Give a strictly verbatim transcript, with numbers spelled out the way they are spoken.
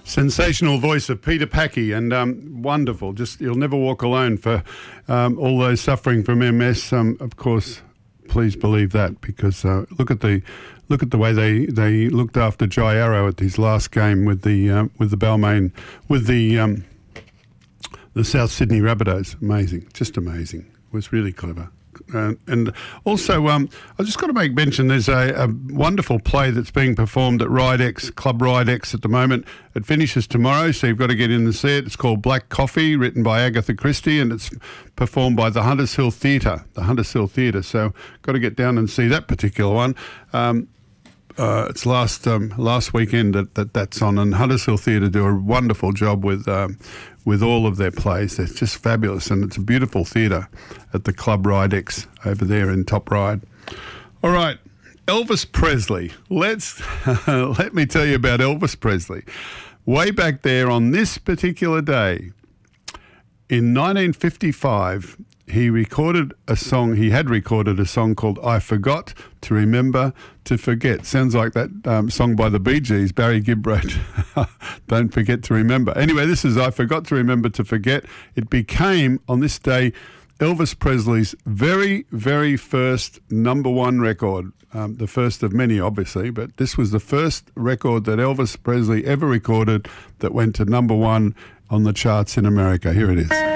Sensational voice of Peter Packy, and um, wonderful. Just you'll never walk alone for um, all those suffering from M S. Um, of course, please believe that, because uh, look at the look at the way they, they looked after Jai Arrow at his last game with the uh, with the Balmain with the um, the South Sydney Rabbitohs. Amazing, just amazing. It was really clever. Uh, and also, um, I just got to make mention, there's a, a wonderful play that's being performed at Ridex, Club Ridex at the moment. It finishes tomorrow, so you've got to get in and see it. It's called Black Coffee, written by Agatha Christie, and it's performed by the Hunters Hill Theatre, the Hunters Hill Theatre. So got to get down and see that particular one. Um, Uh, it's last um, last weekend that, that that's on, and Hunters Hill Theatre do a wonderful job with um, with all of their plays. It's just fabulous, and it's a beautiful theatre at the Club Ridex over there in Top Ryde. All right, Elvis Presley. Let's let me tell you about Elvis Presley. Way back there on this particular day in nineteen fifty-five. He recorded a song, he had recorded a song called I Forgot to Remember to Forget. Sounds like that um, song by the Bee Gees, Barry Gibb wrote, Don't Forget to Remember. Anyway, this is I Forgot to Remember to Forget. It became, on this day, Elvis Presley's very, very first number one record. Um, the first of many, obviously, but this was the first record that Elvis Presley ever recorded that went to number one on the charts in America. Here it is.